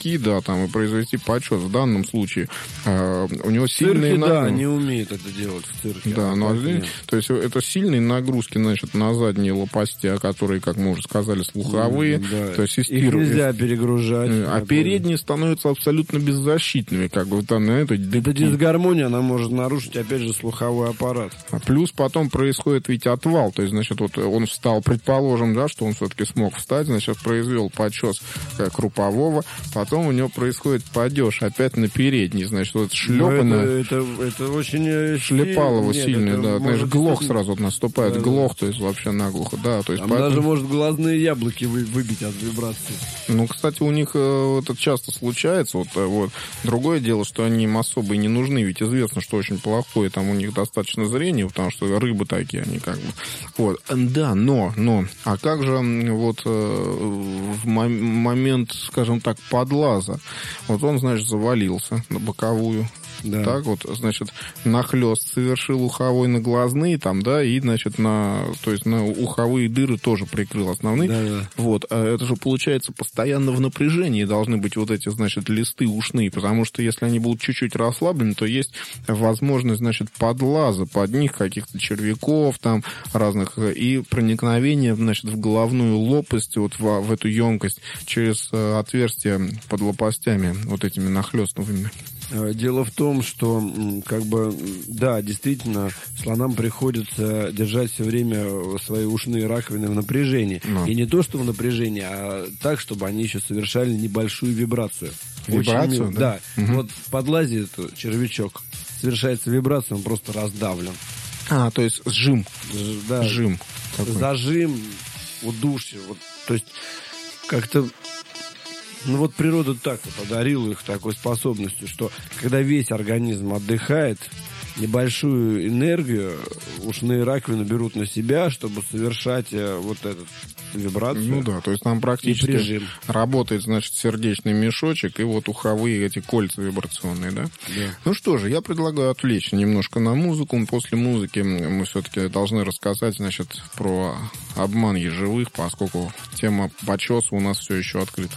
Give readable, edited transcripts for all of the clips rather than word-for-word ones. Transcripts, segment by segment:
прийти, да, там, и произвести почес. В данном случае у него сильные нагрузки. Да, не умеют это делать в цирке. Да, то есть это сильные нагрузки, значит, на задние лопасти, которые, как мы уже сказали, слуховые. Да. То есть их нельзя перегружать. А передние становятся абсолютно беззащитными, как бы там на этой дыбки. Эта дисгармония, она может нарушить, опять же, слуховой аппарат. Плюс потом происходит ведь отвал, то есть, значит, вот он встал, предположим, да, что он все-таки смог встать, значит, произвел почес крупового, потом у него происходит падеж опять на передний, значит, вот шлепанное. Это очень шлепалово сильно, да, знаешь, глох действительно... сразу вот наступает, глох, то есть вообще наглухо, да, то есть там поэтому... даже может глазные яблоки выбить от вибрации. Ну, кстати, у них это часто случается, вот. Другое дело, что они им особо и не нужны, ведь известно, что очень плохое, там у них достаточно зрения, потому что рыбы такие, они как бы, вот, да, но, а как же вот в момент, скажем так, подлаза, вот он, значит, завалился на боковую. Да. Так вот, значит, нахлёст совершил уховой на глазные там, да, и, значит, то есть на уховые дыры тоже прикрыл основные. Да. Вот, а это же, получается, постоянно в напряжении должны быть вот эти, значит, листы ушные, потому что если они будут чуть-чуть расслаблены, то есть возможность, значит, подлаза под них каких-то червяков там разных и проникновения, значит, в головную лопасть, вот в эту емкость через отверстия под лопастями вот этими нахлёстовыми. Дело в том, что, как бы, да, действительно, слонам приходится держать все время свои ушные раковины в напряжении. И не то, что в напряжении, а так, чтобы они еще совершали небольшую вибрацию. Вибрацию, да? Угу. Вот в подлазе червячок совершается вибрация, он просто раздавлен. То есть сжим. Да. Сжим. Зажим, удушье. Вот, то есть, как-то... Ну вот природа так вот одарила их такой способностью, что когда весь организм отдыхает, небольшую энергию ушные раковины берут на себя, чтобы совершать вот эту вибрацию. Ну да, то есть там практически работает, значит, сердечный мешочек и вот уховые эти кольца вибрационные, да? Да. Ну что же, я предлагаю отвлечься немножко на музыку. После музыки мы все-таки должны рассказать, значит, про обман ежевых, поскольку тема почеса у нас все еще открыта.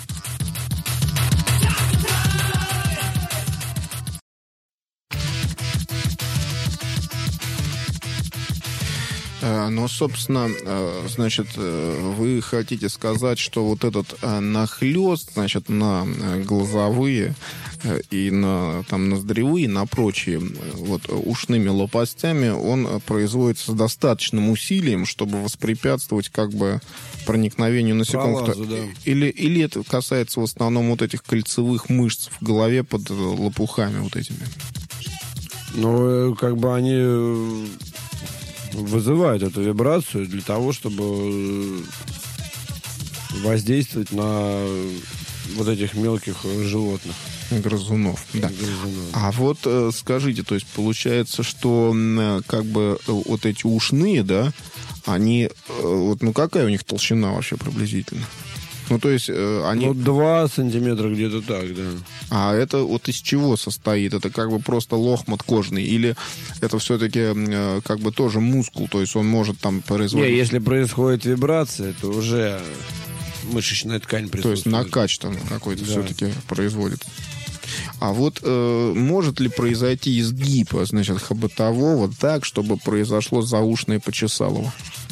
Но, собственно, значит, вы хотите сказать, что вот этот нахлёст, значит, на глазовые и на там ноздревые, на прочие вот ушными лопастями, он производится с достаточным усилием, чтобы воспрепятствовать как бы проникновению насекомых. Да. Или это касается в основном вот этих кольцевых мышц в голове под лопухами вот этими? Ну, как бы они вызывают эту вибрацию для того, чтобы воздействовать на вот этих мелких животных. Грызунов, да. Грызунов. А вот скажите, то есть получается, что как бы вот эти ушные, да, они, вот, ну какая у них толщина вообще приблизительно? Ну, то есть они... Ну, 2 сантиметра где-то так, да. А это вот из чего состоит? Это как бы просто лохмат кожный? Или это все-таки как бы тоже мускул? То есть он может там производить... Не, если происходит вибрация, то уже мышечная ткань присутствует. То есть накач там какой-то да. все-таки производит. А вот может ли произойти изгиб, значит, хоботового так, чтобы произошло заушное почесалово?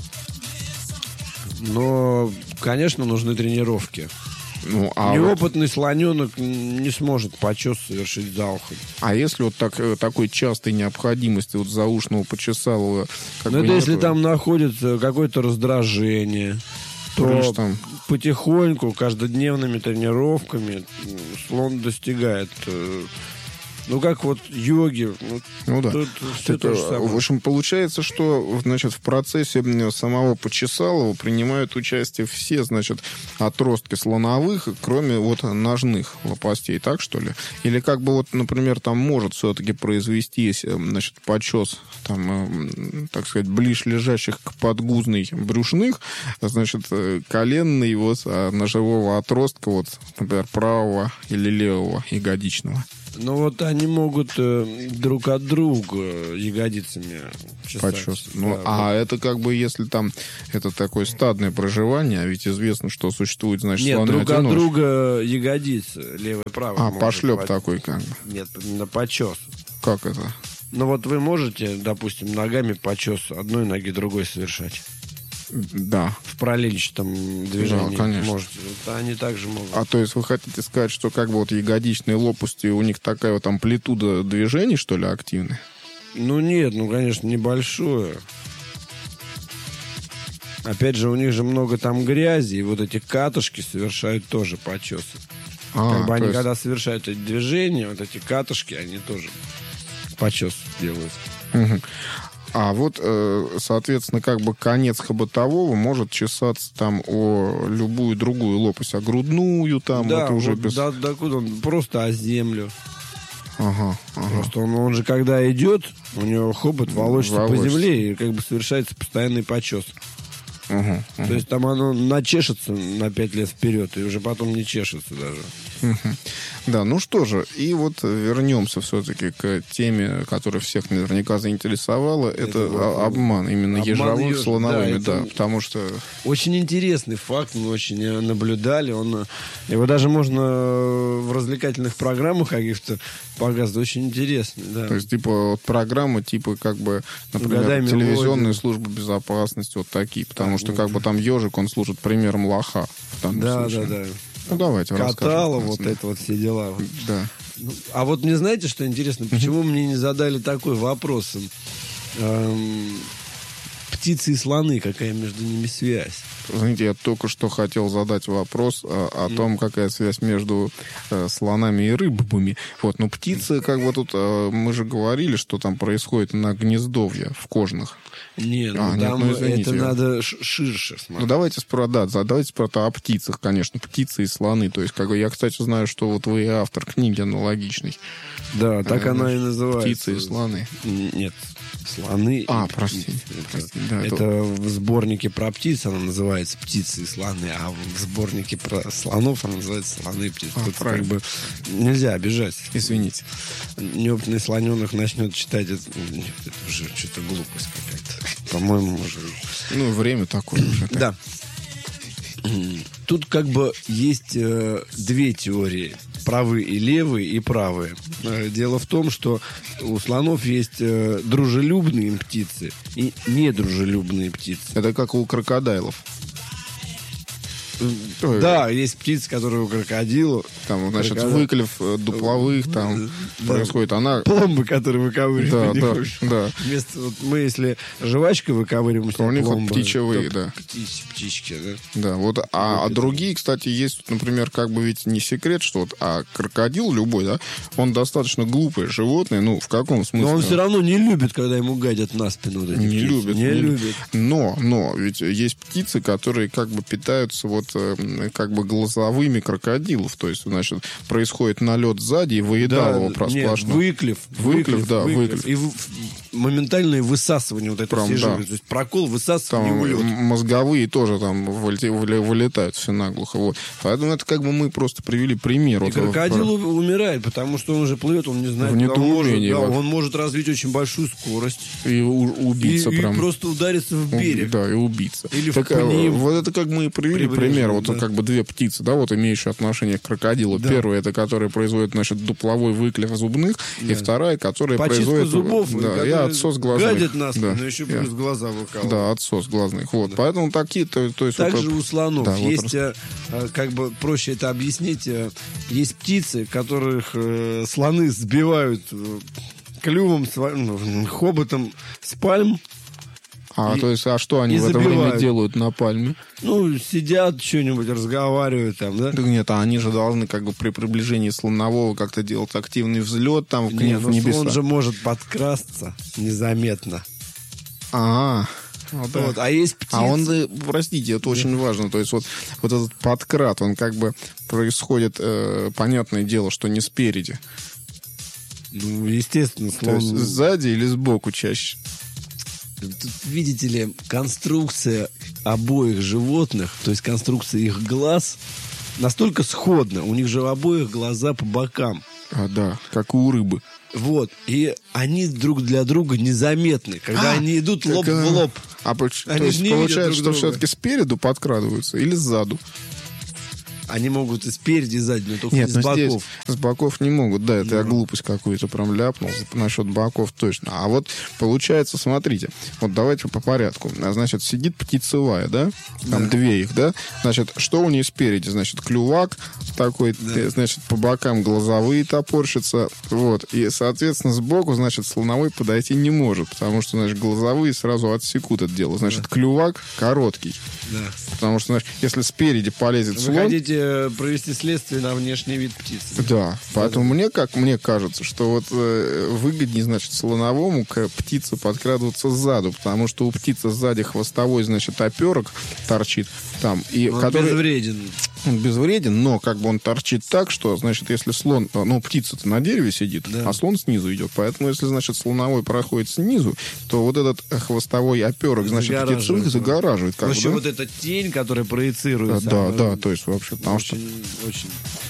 Но, конечно, нужны тренировки. Ну, неопытный слоненок не сможет почес совершить за ухом. А если вот такой частой необходимости вот заушного почесалого... Ну, это если там находится какое-то раздражение, то там потихоньку, каждодневными тренировками слон достигает... Ну, как вот йоги. Ну да. Все то же самое. В общем, получается, что, значит, в процессе самого почесалого принимают участие все, значит, отростки слоновых, кроме вот ножных лопастей, так что ли? Или как бы вот, например, там может все-таки произвестись, значит, почес, там, так сказать, ближлежащих к подгузной брюшных, значит, коленный вот, а ножевого отростка, вот, например, правого или левого ягодичного. Ну вот они могут друг от друга ягодицами чесать. Почесать. Ну, Да, а это как бы, если там это такое стадное проживание, а ведь известно, что существует, значит, Нет, друг от слоны-одиночки. друга ягодицы, левый и правый. А, могут пошлеп хватить. такой как бы. Нет, именно почес. Как это? Ну вот вы можете, допустим, ногами почес одной ноги другой совершать. Да. В параллельном движении Да, конечно. можете. Вот они также могут. А то есть вы хотите сказать, что как бы вот ягодичные лопасти, у них такая вот амплитуда движений, что ли, активная? Ну нет, ну конечно, небольшое. Опять же, у них же много там грязи, и вот эти катышки совершают тоже почесы. Как бы то они, есть- когда совершают эти движения, вот эти катышки, они тоже почес делают. Мгм. А вот, соответственно, как бы конец хоботового может чесаться там о любую другую лопасть, о грудную там, Да, это уже вот без... докуда он? Просто о землю. Ага, ага. Просто он же когда идет, у него хобот волочится по Волочится. земле, и как бы совершается постоянный почес. Ага, ага. То есть там оно начешется на 5 лет вперед, и уже потом не чешется даже. Мгм. Да, ну что же, и вот вернемся все-таки к теме, которая всех наверняка заинтересовала. Это вот обман именно обман ежовых ежа, слоновыми, да, да, это- потому что... Очень интересный факт, мы очень наблюдали. Его даже можно в развлекательных программах каких-то показывать. Очень интересно, да. То есть, типа, вот программы, типа, как бы, например, Угадай мелодию. телевизионные службы безопасности, вот такие, потому что, как бы, там ежик, он служит примером лоха в данном Да, случае. да, да. Ну, давайте Катало, расскажем. вот Да. это вот все дела. Да. Ну, а вот мне знаете, что интересно? Почему мне не задали такой вопрос? Птицы и слоны, какая между ними связь? Знаете, я только что хотел задать вопрос о том, какая связь между слонами и рыбами. Вот, но птицы, как бы тут, мы же говорили, что там происходит на гнездовье в кожных. Не, ну А, нет, там ну, извините. это надо ширше смотреть. Ну, давайте давайте о птицах, конечно, птицы и слоны. То есть, как бы, я, кстати, знаю, что вот вы и автор книги аналогичной. Да, так она и называется. Птицы и слоны. Нет, слоны. А, и простите, птицы. простите, да, это это- в сборнике про птиц она называется «Птицы и слоны», а в сборнике про слонов она называется «Слоны и птицы». А, Тут как правильно. бы нельзя обижать. Извините. Неопытный слоненок начнет читать, это уже что-то глупость какая-то. По-моему, уже... Ну, время такое уже. Да. Тут как бы есть две теории. Правые и левые, и правые. Дело в том, что у слонов есть дружелюбные птицы и недружелюбные птицы. Это как у крокодилов. Ой, Да, есть птицы, которые у крокодила. Там, значит, Крокодил. выклев дупловых там Да. происходит. Она... Пломбы, которые выковыривают. Да, да, понимаешь? да. Вместо, вот мы, если жвачкой выковыриваем, То у них вот пломбы, птичьевые, то да. Птички, да. Да, вот, а другие, кстати, есть, например, как бы ведь не секрет, что вот, а крокодил любой, да, он достаточно глупое животное, ну, в каком смысле? Но он все равно не любит, когда ему гадят на спину. Вот эти Не птицы. любит. Не любит. Но, ведь есть птицы, которые как бы питаются вот как бы глазовыми крокодилов, то есть, значит, происходит налет сзади и выедал его нет, сплошно. выклев, да, выклев. И моментальное высасывание вот этой Прям, всей да. жидкости. То есть прокол, высасывание, Там улет. мозговые тоже там вылетают все наглухо. Вот. Поэтому это как бы мы просто привели пример. И Вот, крокодил умирает, потому что он уже плывет, он не знает, В куда он может. недоумении, Да, вот. он может развить очень большую скорость. и убийца и прям. просто удариться в берег. Да, и убийца. Или в так, пни. вот это как мы и привели Прибрежные, пример. Вот да. как бы две птицы, да, вот имеющие отношение к крокодилу. Да. Первая, это которая производит, значит, дупловой выклев зубных, и вторая, которая Почистку производит... зубов, да, и которые отсос глазных. гадят на спину, Да, еще да. плюс глаза выкалывают. Да, отсос глазных. Вот. Поэтому такие, то есть... Также вот, у слонов да, вот есть, как бы проще это объяснить, есть птицы, которых слоны сбивают клювом, хоботом с пальм. то есть, а что они и в это время забивают. делают на пальме? Ну, сидят, что-нибудь разговаривают там, да? Да нет, а они же должны как бы при приближении слонового как-то делать активный взлет там в Не, ну, небеса. слон же может подкрасться незаметно. Вот, да. Вот, а есть птицы. А он, простите, это очень важно. То есть вот этот подкрат, он как бы происходит, понятное дело, что не спереди. Ну, естественно, То слон... есть сзади или сбоку чаще. Тут, видите ли, конструкция обоих животных, то есть конструкция их глаз, настолько сходна. У них же у обоих глаза по бокам. Да, как и у рыбы. Вот. И они друг для друга незаметны, когда они идут лоб в лоб. То есть получается, что все-таки спереду подкрадываются или сзаду? Они могут и спереди, и сзади, но только Нет, не с боков. С боков не могут, да, это я глупость какую-то прям ляпнул насчет боков точно. А вот получается, смотрите, вот давайте по порядку. Значит, сидит птицевая, да? Там две их, да? Значит, что у нее спереди? Значит, клювак такой, значит, по бокам глазовые топорщатся, вот. И, соответственно, сбоку, значит, слоновой подойти не может, потому что, значит, глазовые сразу отсекут это дело. Значит, клювак короткий. Да. Потому что, значит, если спереди полезет слон... Вы хотите провести следствие на внешний вид птицы. Да, поэтому мне кажется, что вот выгоднее, значит, слоновому к птице подкрадываться сзаду, потому что у птицы сзади хвостовой, значит, оперок торчит там. И он который... безвреден. Он безвреден, но как бы он торчит так, что, значит, если слон... Ну, птица-то на дереве сидит, а слон снизу идет. Поэтому, если, значит, слоновой проходит снизу, то вот этот хвостовой оперок, значит, птицу загораживает. В общем, вот эта тень, которая проецируется. Да, то есть вообще... Потому очень, что... очень.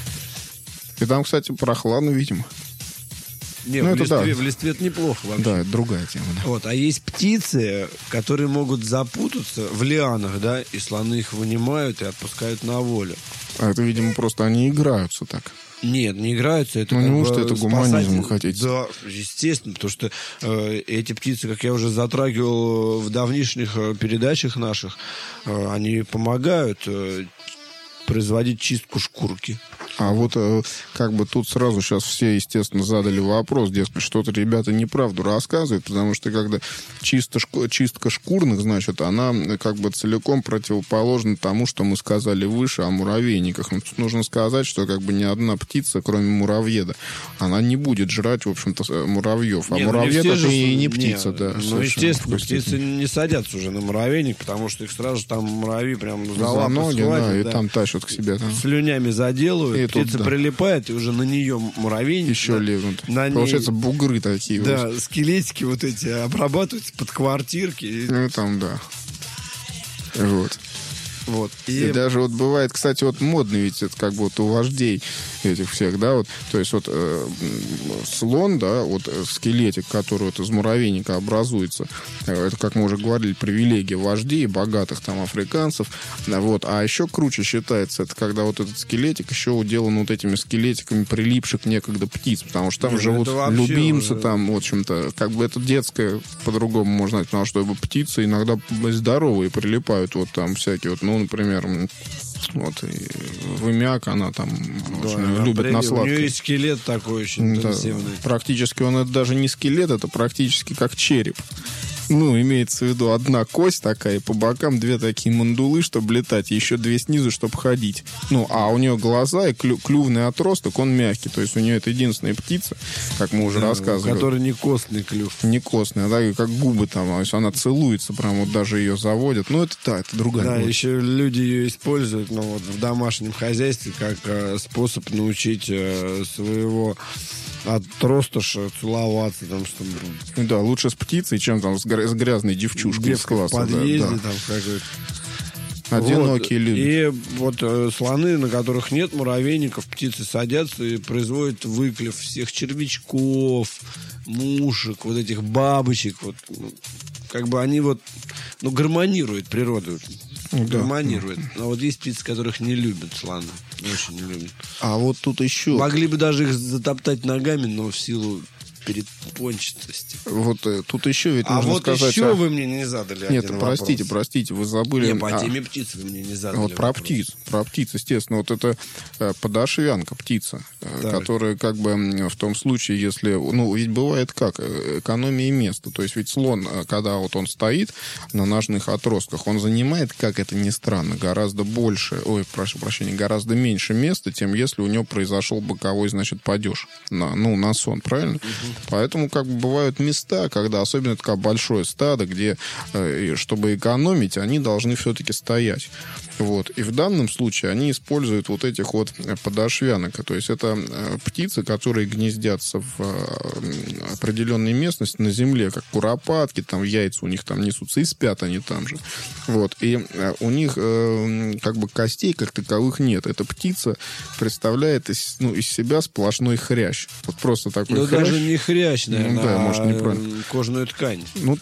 И там, кстати, прохладно, видимо. Не, в листве это неплохо вообще. Да, это другая тема. Да. Вот, а есть птицы, которые могут запутаться в лианах, да, и слоны их вынимают и отпускают на волю. А это, видимо, просто они играются так. Нет, не играются. Это неужто это гуманизм вы хотите? Да, естественно, потому что эти птицы, как я уже затрагивал в давнишних передачах наших, они помогают производить чистку шкурки. А вот как бы тут сразу сейчас все, естественно, задали вопрос, дескать, что-то ребята неправду рассказывают, потому что когда чистка шкурных, значит, она как бы целиком противоположна тому, что мы сказали выше о муравейниках. Но тут нужно сказать, что как бы ни одна птица, кроме муравьеда, она не будет жрать, в общем-то, муравьев. А муравьед это и не птица, да. Ну, естественно, птицы не садятся уже на муравейник, потому что их сразу там муравьи прям за лапы ноги, схватят, да, и там тащат к себе. Там. Слюнями заделывают, и птица прилипает, и уже на нее муравейник. Еще лезут. Получается, бугры такие. Да, вот. Скелетики вот эти обрабатываются под квартирки. Ну, там, да. Вот. Вот. И даже вот бывает, кстати, вот модно ведь это как бы вот у вождей этих всех, да, вот, то есть вот слон, да, вот скелетик, который вот из муравейника образуется, это, как мы уже говорили, привилегия вождей, богатых там африканцев, вот, а еще круче считается, это когда вот этот скелетик еще уделан вот этими скелетиками прилипших некогда птиц, потому что там живут любимцы, там, в общем-то, как бы это детское, по-другому можно сказать, потому что птицы иногда здоровые прилипают, вот там всякие вот, ну, например, вот и вымяк, она там очень любит на сладкое. У нее есть скелет такой очень интенсивный. Да, практически он это даже не скелет, это практически как череп. Ну, имеется в виду одна кость такая, по бокам две такие мандулы, чтобы летать, и еще две снизу, чтобы ходить. Ну, а у нее глаза и клювный отросток, он мягкий. То есть у нее это единственная птица, как мы уже рассказывали. У которой не костный клюв. Не костный, а так, как губы там. То есть она целуется, прям вот даже ее заводят. Ну, это да, это другая. Да, еще люди ее используют, ну, вот в домашнем хозяйстве как способ научить своего отростыша целоваться там, чтобы... Да, лучше с птицей, чем там с грязной девчушкой из класса. В подъезде там какой-то. Одинокие вот. люди. И вот слоны, на которых нет муравейников, птицы садятся и производят выклев всех червячков, мушек, вот этих бабочек. Вот, как бы они вот, ну, гармонируют природу. Гармонируют. Но вот есть птицы, которых не любят слоны. Очень не любят. А вот тут еще... Могли бы даже их затоптать ногами, но в силу перепончатости. Вот тут еще ведь нужно вот сказать... еще вы мне не задали Нет, один простите, вы забыли... Не, по теме птиц вы мне не задали. Вот про птиц, естественно. Вот это подошвянка, птица, которая как бы в том случае, если... Ну, ведь бывает как? Экономия места. То есть ведь слон, когда вот он стоит на ножных отростках, он занимает, как это ни странно, гораздо больше... Ой, прошу прощения, гораздо меньше места, чем если у него произошел боковой, значит, падеж на сон, правильно? Поэтому как бы бывают места, когда особенно такое большое стадо, где, чтобы экономить, они должны все-таки стоять. Вот. И в данном случае они используют вот этих вот подошвянок. То есть это птицы, которые гнездятся в определенной местности на земле, как куропатки, там яйца у них там несутся, и спят они там же. Вот. И у них как бы костей как таковых нет. Эта птица представляет из себя сплошной хрящ. Вот просто такой хрящ. Даже не хрящ, наверное, да, может, неправильно. Кожную ткань.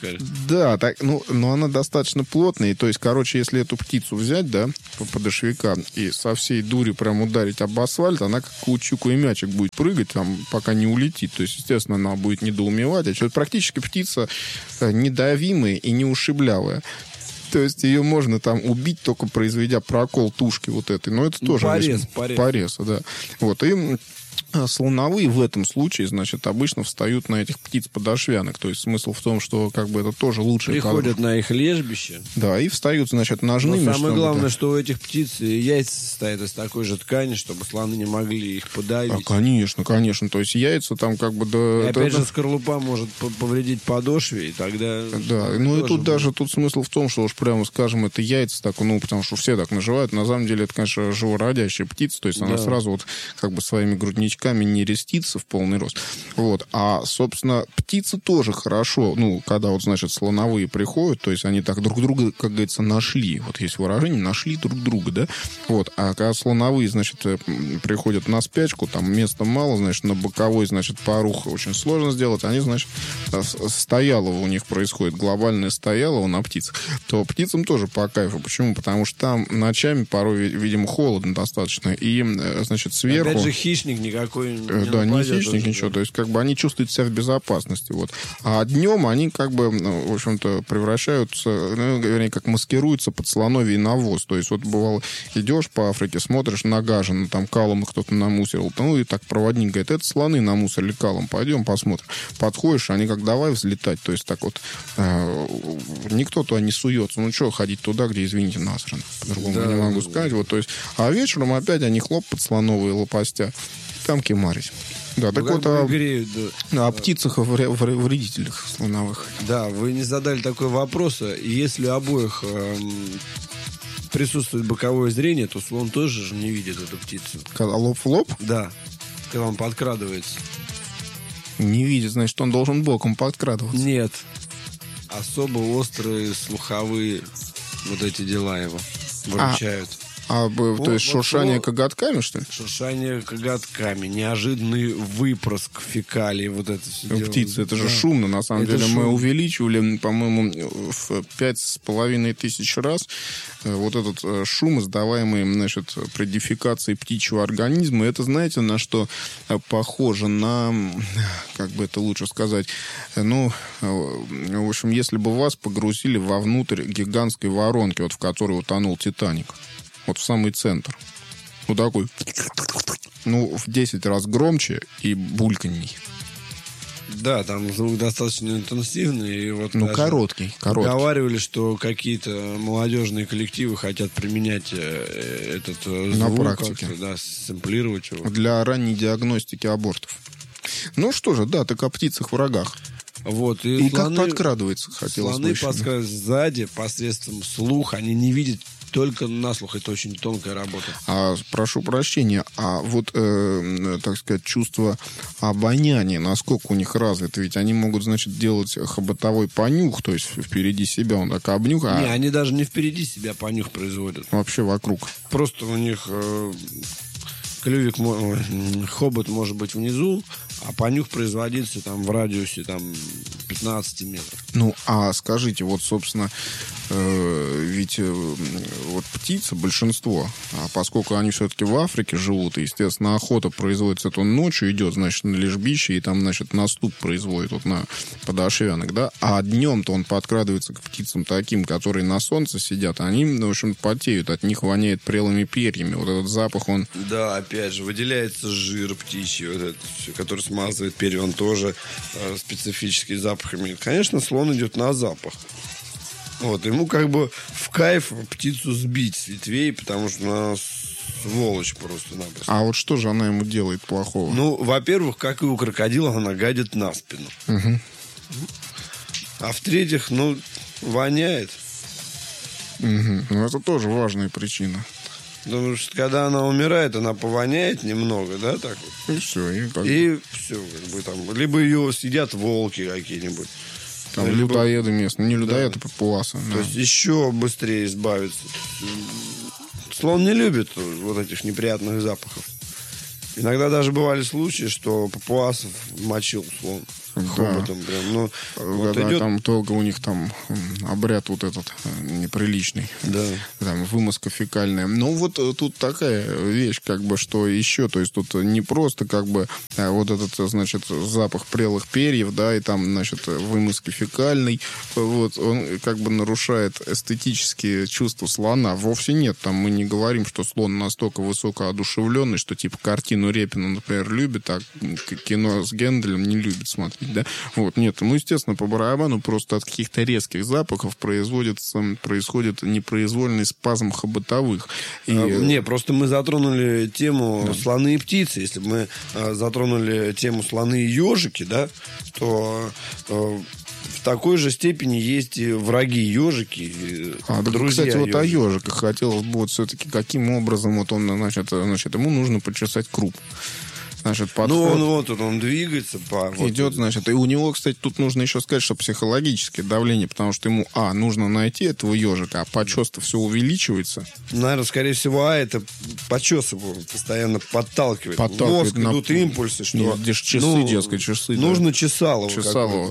Да, так, но она достаточно плотная. И, то есть, короче, если эту птицу взять, да, подошвяка, и со всей дури прям ударить об асфальт, она как каучуковый мячик будет прыгать, там, пока не улетит. То есть, естественно, она будет недоумевать. А что практически птица недавимая и неушиблявая. То есть ее можно там убить, только произведя прокол тушки вот этой. Но это тоже порез, да. Вот, и слоновые в этом случае, значит, обычно встают на этих птиц-подошвянок. То есть смысл в том, что как бы это тоже лучше. Приходят на их лежбище. Да, и встают, значит, ножными. Но самое главное, что у этих птиц яйца состоят из такой же ткани, чтобы слоны не могли их подавить. Конечно. То есть яйца там как бы... Да, и опять же, скорлупа может повредить подошве, и тогда... Да, ну и тут смысл в том, что уж прямо скажем, это яйца так, потому что все так наживают. На самом деле это, конечно, живородящая птица, то есть она сразу вот как бы своими грудничками не рестится в полный рост. Вот. А, собственно, птицы тоже хорошо, когда вот, значит, слоновые приходят, то есть они так друг друга, как говорится, нашли. Вот есть выражение, нашли друг друга, да? Вот. А когда слоновые, значит, приходят на спячку, там места мало, значит, на боковой, значит, порух очень сложно сделать, они, значит, стоялово у них происходит, глобальное стоялово на птицах, то птицам тоже по кайфу. Почему? Потому что там ночами порой, видимо, холодно достаточно, и, значит, сверху... Опять же, хищник никакой не хищник, ничего. То есть, как бы они чувствуют себя в безопасности. Вот. А днем они, как бы, в общем-то, превращаются, вернее, как маскируются под слоновий навоз. То есть, вот бывало, идешь по Африке, смотришь на гажин, там калом кто-то намусорил. И так проводник говорит, это слоны намусорили калом, пойдем посмотрим. Подходишь, они как давай взлетать. То есть, так вот, никто туда не суется. Что ходить туда, где, извините, насрано. По-другому не могу сказать. Вот, то есть, а вечером опять они хлоп под слоновые лопастя. Там кемарить. Да, так вот о птицах, вредителях слоновых. Да, вы не задали такой вопрос. Если обоих присутствует боковое зрение, то слон тоже же не видит эту птицу. Когда лоб в лоб? Да, когда он подкрадывается. Не видит, значит, он должен боком подкрадываться. Нет. Особо острые слуховые вот эти дела его выручают. То есть шуршание коготками, что ли? Шуршание коготками, неожиданный выпрыск фекалий, вот это все дело. Птицы, это же шумно, на самом деле. Мы увеличивали, по-моему, в 5500 раз вот этот шум, издаваемый, значит, при дефекации птичьего организма. Это, знаете, на что похоже? На, как бы это лучше сказать, в общем, если бы вас погрузили вовнутрь гигантской воронки, вот в которой утонул «Титаник». Вот в самый центр. Такой. В 10 раз громче и бульканней. Да, там звук достаточно интенсивный. И вот короткий. Говорили, что какие-то молодежные коллективы хотят применять этот звук. На практике. Сэмплировать его. Для ранней диагностики абортов. Что же, да, так о птицах-врагах. Вот, и слоны, как подкрадывается, хотелось бы. Слоны подсказывают сзади посредством слуха. Они не видят только на слух. Это очень тонкая работа. Прошу прощения, вот, так сказать, чувство обоняния, насколько у них развито? Ведь они могут, значит, делать хоботовой понюх, то есть впереди себя он так обнюх. Не, они даже не впереди себя понюх производят. Вообще вокруг. Просто у них клювик, хобот может быть внизу, а понюх производится там в радиусе 15 метров. Скажите, вот, собственно, ведь вот птицы, большинство, поскольку они все-таки в Африке живут, и, естественно, охота производится, то ночью идет, значит, на лежбище, и там, значит, наступ производит вот на подошвянок, да, а днем-то он подкрадывается к птицам таким, которые на солнце сидят, они, в общем, потеют, от них воняет прелыми перьями, вот этот запах, он... Да, опять же, выделяется жир птичий, вот этот, который смазывает перья, он тоже специфический запах имеет. Конечно, слон идет на запах. Вот, ему как бы в кайф птицу сбить с ветвей, потому что она сволочь просто-напросто. А вот что же она ему делает плохого? Ну, во-первых, как и у крокодила, она гадит на спину. Угу. А в-третьих, ну, воняет. Угу. Ну, это тоже важная причина. Потому что когда она умирает, она повоняет немного, да, так вот. И все. И все, как бы там. Либо ее съедят волки какие-нибудь. Там либо... людоеды местные. Не людоеды, а папуасы. То есть еще быстрее избавиться. Слон не любит вот этих неприятных запахов. Иногда даже бывали случаи, что папуасов мочил слон. Хоботом прям. Ну, вот да, идет... там долго у них там обряд вот этот неприличный. Да. Там вымазка фекальная. Ну, вот тут такая вещь, как бы, что еще, то есть тут не просто, как бы, вот этот, значит, запах прелых перьев, да, и там, значит, вымазки фекальной, вот, он как бы нарушает эстетические чувства слона. Вовсе нет. Там мы не говорим, что слон настолько высокоодушевленный, что, типа, картину Репина, например, любит, а кино с Генделем не любит смотреть. Да? Вот, нет, ну, естественно, по барабану просто от каких-то резких запахов происходит непроизвольный спазм хоботовых. И... Не, просто мы затронули тему слоны и птицы. Если бы мы затронули тему слоны и ежики, да, то в такой же степени есть и враги ежики, друзья. Кстати, вот ежики. о ежиках хотелось бы вот все-таки каким образом вот он, значит, ему нужно почесать круп. Значит, подход. Ну, он двигается. Идет, значит, и у него, кстати, тут нужно еще сказать, что психологическое давление, потому что ему, нужно найти этого ежика, а почес-то все увеличивается. Наверное, скорее всего, это почес его постоянно подталкивает. В мозг идут импульсы, что... Нет, здесь часы, дескать, часы. Нужно чесалово. Чесалово.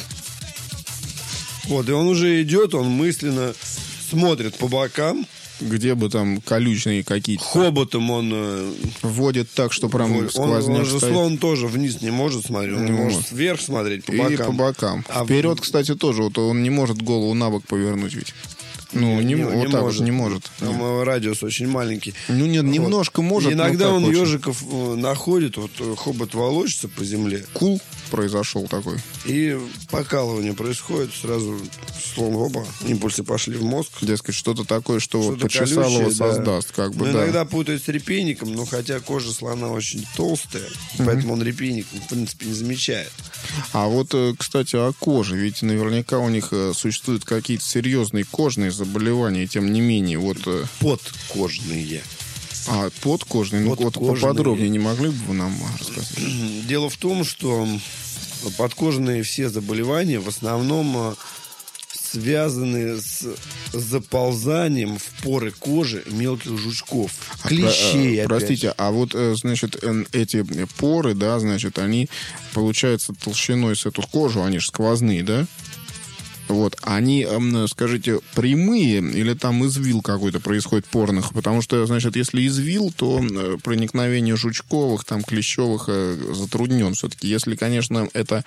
Вот, и он уже идет, он мысленно смотрит по бокам. Где бы там колючные какие-то. Хоботом он... вводит так, что прям сквозняк он же стоит. слон тоже вниз не может смотреть. Он не может вверх смотреть, по бокам. И по бокам. Вперед, кстати, тоже. Вот он не может голову на бок повернуть ведь. Ну, вот так вот не может. Там радиус очень маленький. Ну, нет, немножко может. Иногда он ежиков находит, вот хобот волочится по земле. Кул произошел такой. И покалывание происходит, сразу слон, оба, импульсы пошли в мозг. Дескать, что-то такое, что вот почесалово создаст. Как бы, но иногда путают с репейником, но хотя кожа слона очень толстая, поэтому он репейник, в принципе, не замечает. А вот, кстати, о коже. Ведь наверняка у них существуют какие-то серьезные кожные заболевания, тем не менее. Вот... Подкожные. Подкожные? Ну, вот поподробнее не могли бы вы нам рассказать? Дело в том, что подкожные все заболевания в основном связаны с заползанием в поры кожи мелких жучков. Клещей, простите, а вот, значит, эти поры, да, значит, они, получается, толщиной с эту кожу, они же сквозные, да? Вот, они, скажите, прямые или там извил какой-то происходит порных? Потому что, значит, если извил, то проникновение жучковых, там, клещевых затруднен все-таки. Если, конечно, это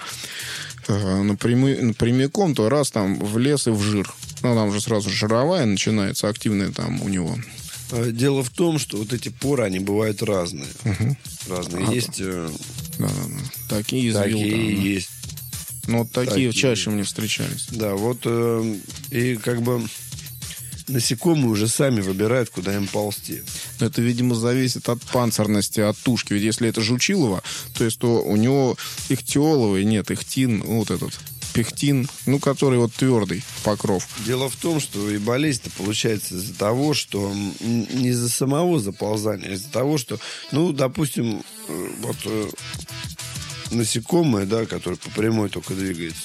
прямиком, то раз там в лес и в жир. Ну, там же сразу жировая начинается, активная там у него. Дело в том, что вот эти поры, они бывают разные. Разные. Есть... Да. Такие извил. Такие есть. Ну, вот такие чаще мне встречались. Да, вот и как бы насекомые уже сами выбирают, куда им ползти. Это, видимо, зависит от панцирности, от тушки. Ведь если это жучилово, то есть то у него ихтиоловый, нет, ихтин, вот этот пехтин, ну, который вот твердый покров. Дело в том, что и болезнь-то получается из-за того, что не из-за самого заползания, а из-за того, что, ну, допустим, вот... насекомое, да, которое по прямой только двигается,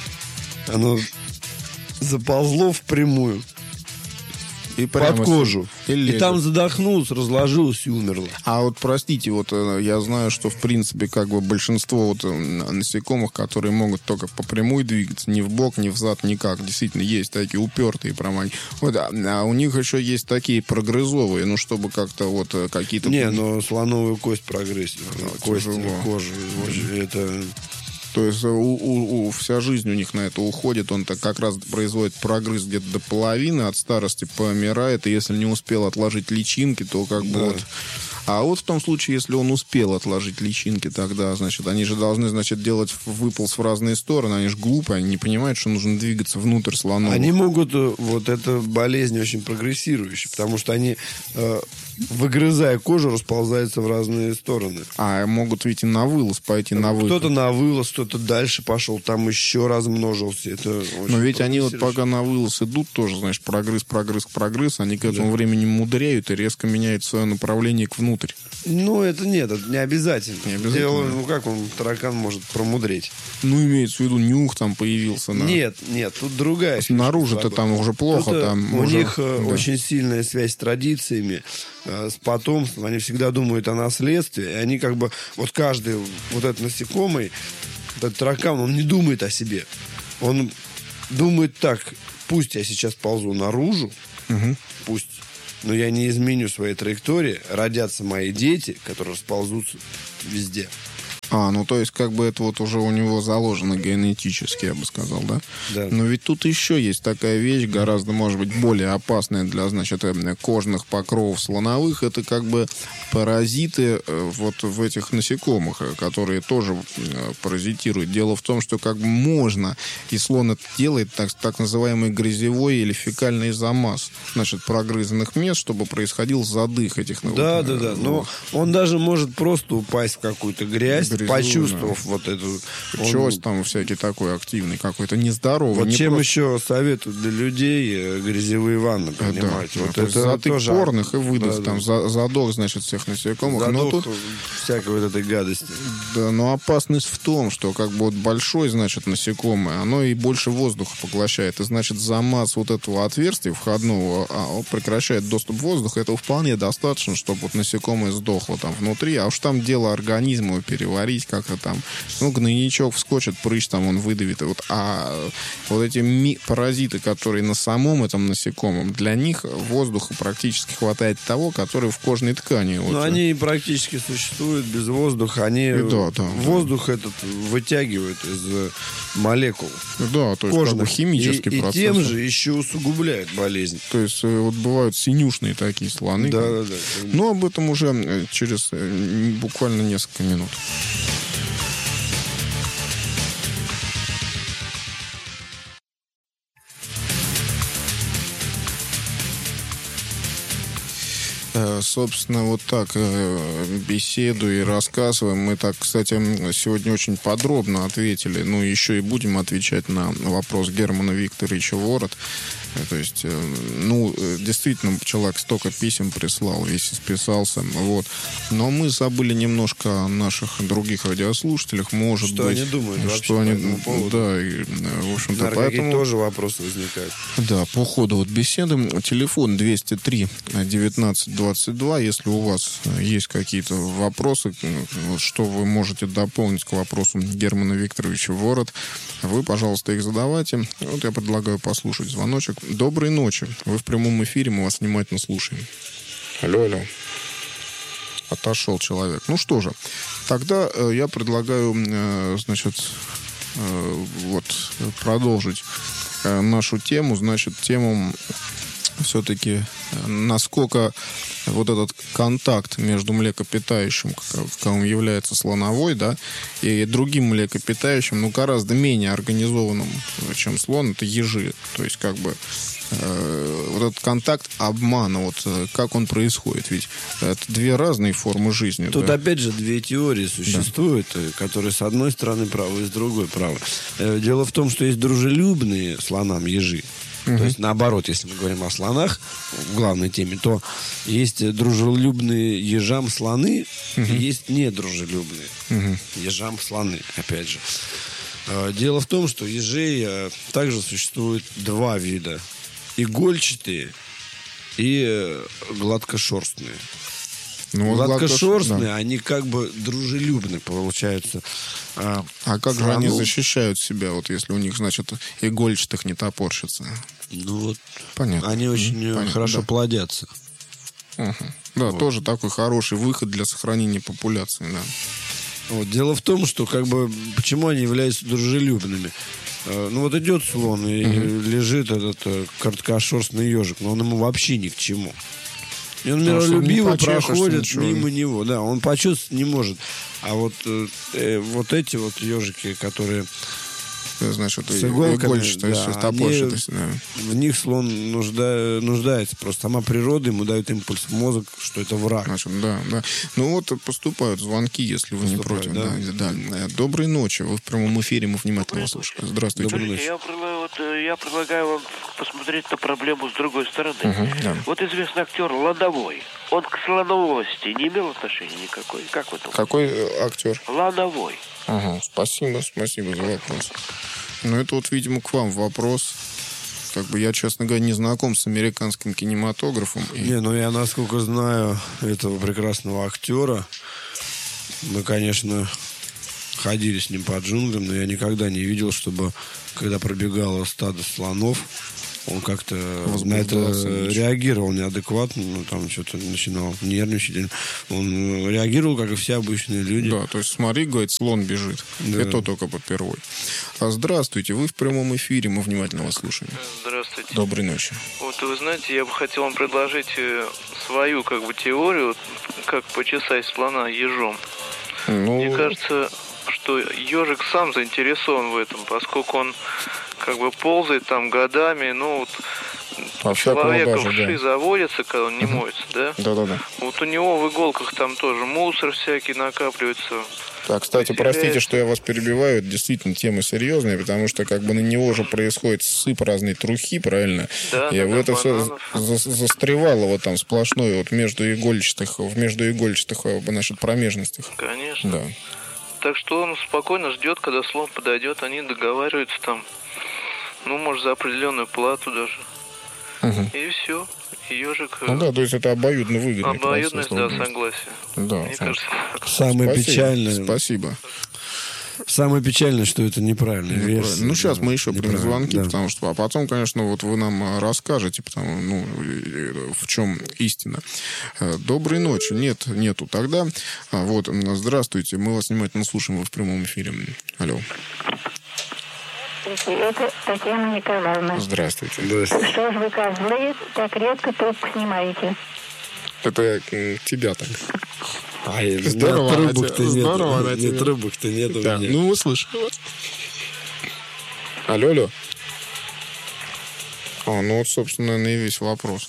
оно заползло в прямую и под кожу. И там задохнулось, разложилось и умерло. А вот, простите, вот я знаю, что, в принципе, как бы большинство вот насекомых, которые могут только по прямой двигаться, ни в бок, ни взад, никак. Действительно, есть такие упертые промани. Вот, а у них еще есть такие прогрызовые, ну, чтобы как-то вот какие-то... Не, но слоновую кость прогрызть. Кость кожи. Это... То есть вся жизнь у них на это уходит. Он-то как раз производит прогрызз где-то до половины, от старости помирает. И если не успел отложить личинки, то как бы вот... А вот в том случае, если он успел отложить личинки, тогда, значит, они же должны, значит, делать выполз в разные стороны. Они же глупые, они не понимают, что нужно двигаться внутрь слонов. Они могут, вот эта болезнь очень прогрессирующая, потому что они, выгрызая кожу, расползаются в разные стороны. А могут ведь и на вылаз пойти на выкуп. Кто-то на вылаз, кто-то дальше пошел, там еще размножился. Это но ведь они вот пока на вылаз идут, тоже, значит, прогресс, они к этому времени мудряют и резко меняют свое направление к внутрь. Ну, это нет, это не обязательно. Не обязательно. Дело, ну, как он, таракан, может промудреть? Ну, имеется в виду, нюх там появился. Да. Нет, тут другая. Снаружи-то там уже плохо. Тут, там у уже, них да. очень сильная связь с традициями, с потомством. Они всегда думают о наследстве. И они как бы, вот каждый вот этот насекомый, этот таракан, он не думает о себе. Он думает так: пусть я сейчас ползу наружу, пусть, но я не изменю своей траектории, родятся мои дети, которые расползутся везде. Ну то есть как бы это вот уже у него заложено генетически, я бы сказал, да? Да. Но ведь тут еще есть такая вещь, гораздо, может быть, более опасная для, значит, кожных покровов слоновых. Это как бы паразиты вот в этих насекомых, которые тоже паразитируют. Дело в том, что как бы можно, и слон это делает, так называемый грязевой или фекальный замаз, значит, прогрызанных мест, чтобы происходил задых этих... Да. Но он даже может просто упасть в какую-то грязь, почувствовав вот эту... Чёс там всякий такой активный, какой-то нездоровый. Вот не чем просто... еще советуют для людей грязевые ванны, понимаете? Да, вот это затык тоже... порных и выдох, там задох, значит, всех насекомых. Задох но тут... всякой вот этой гадости. Да, но опасность в том, что как бы вот большой, значит, насекомое, оно и больше воздуха поглощает. И, значит, замаз вот этого отверстия входного прекращает доступ воздуха. Этого вполне достаточно, чтобы вот насекомое сдохло там внутри. А уж там дело организма переварить как-то там. Ну, гнойничок вскочит, прыщ там он выдавит. А вот эти паразиты, которые на самом этом насекомом, для них воздуха практически хватает того, который в кожной ткани. Но они практически существуют без воздуха. Они воздух этот вытягивают из молекул. Да, то есть как бы химический процесс. И тем же еще усугубляют болезнь. То есть вот бывают синюшные такие слоны. Да. Но об этом уже через буквально несколько минут. Собственно, вот так беседуя и рассказываем. Мы так, кстати, сегодня очень подробно ответили, ну, еще и будем отвечать на вопрос Германа Викторовича Ворот. То есть, ну, действительно, человек столько писем прислал, весь исписался, вот. Но мы забыли немножко о наших других радиослушателях, может что быть. Они думают вообще что они по этому поводу. Да, и, в общем-то, наверное, поэтому... тоже вопросы возникают. Да, по ходу вот беседы. Телефон 203-19-22. Если у вас есть какие-то вопросы, что вы можете дополнить к вопросу Германа Викторовича Ворот, вы, пожалуйста, их задавайте. Вот я предлагаю послушать звоночек. Доброй ночи. Вы в прямом эфире, мы вас внимательно слушаем. Алло. Отошел человек. Ну что же, тогда я предлагаю, значит, вот продолжить нашу тему. Значит, тему все-таки, насколько вот этот контакт между млекопитающим, каковым является слоновой, да, и другим млекопитающим, ну, гораздо менее организованным, чем слон, это ежи. То есть, как бы, вот этот контакт обмана, вот как он происходит. Ведь это две разные формы жизни. Тут, да? опять же, две теории существуют, которые с одной стороны правы, и с другой правы. Дело в том, что есть дружелюбные слонам ежи. То есть, наоборот, если мы говорим о слонах, в главной теме, то есть дружелюбные ежам слоны, и есть недружелюбные ежам слоны, опять же. Дело в том, что ежей также существует два вида. Игольчатые и гладкошерстные. Ну, гладкошерстные, да. они как бы дружелюбны, получается. А как же они защищают себя, вот если у них, значит, игольчатых не топорщится? Ну вот, понятно. Они очень хорошо плодятся. Да, вот. Тоже такой хороший выход для сохранения популяции, да. Вот. Дело в том, что как бы почему они являются дружелюбными. Ну вот идет слон и лежит этот короткошерстный ежик, но он ему вообще ни к чему. И он Потому что он не миролюбиво почешешься, проходит ничего. мимо него. Да, он почувствовать не может. А вот эти вот ежики, которые Значит, с иголками, игольчатые, да, топорщатость, да. в них слон нуждается. Просто сама природа ему дает импульс в мозг, что это враг. Значит, да. Ну вот поступают звонки, если вы не против. Да. Доброй ночи. Вы в прямом эфире, мы внимательно вас слушаем. Здравствуйте. Доброй ночи. Я предлагаю вам посмотреть на проблему с другой стороны. Да. Вот известный актер Лановой. Он к слоновости не имел отношения никакой. Как вы думаете? Какой актер? Лановой. Ага, спасибо за вопрос. Ну, это вот, видимо, к вам вопрос. Как бы я, честно говоря, не знаком с американским кинематографом. Не, ну я, насколько знаю этого прекрасного актера, мы, конечно, ходили с ним по джунглям, но я никогда не видел, чтобы, когда пробегало стадо слонов, он как-то на это реагировал неадекватно, ну, там что-то начинал нервничать. Он реагировал, как и все обычные люди. Да, то есть, смотри, говорит, слон бежит. Да. Это только попервой. Здравствуйте, вы в прямом эфире, мы внимательно вас слушаем. Здравствуйте. Доброй ночи. Вот вы знаете, я бы хотел вам предложить свою теорию, как почесать слона ежом. Ну, Мне кажется, что ежик сам заинтересован в этом, поскольку он ползает там годами, человека вши заводится, когда он не моется, да? Да. Вот у него в иголках там тоже мусор всякий накапливается. Так, кстати, простите, что я вас перебиваю. Это действительно тема серьезная, потому что на него уже происходит сыпь разной трухи, правильно? Да, и это все застревало вот там сплошной вот в междуигольчатых, значит, промежностях. Конечно. Да. Так что он спокойно ждет, когда слон подойдет, они договариваются там, может, за определенную плату даже. И все. Ежик... Ну да, то есть это обоюдно выгодно. Обоюдность, да, согласие. Да, мне кажется. Самое печальное... Спасибо. Самое печальное, что это неправильная версия. Ну, сейчас мы еще примем звонки, да. потому что... А потом, конечно, вот вы нам расскажете, в чем истина. Доброй ночи. Нету тогда. Здравствуйте. Мы вас внимательно слушаем, вы в прямом эфире. Алло. Это Татьяна Николаевна. Здравствуйте. Что ж вы, козлы, так редко трубку снимаете? Это тебя так. Здорово, трубок-то нет. Здорово, Нет, трубок-то нет у да. меня. Ну, мы слышим вас. Алло. Собственно, наверное, и весь вопрос.